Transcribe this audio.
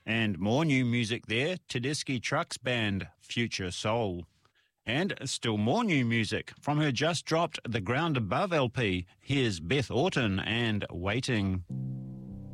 And more new music there, Tedeschi Trucks band Future Soul. And still more new music from her just dropped The Ground Above LP. Here's Beth Orton and Waiting.